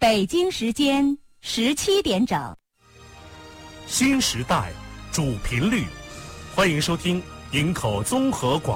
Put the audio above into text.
北京时间17点整。 新时代主频率，欢迎收听营口综合广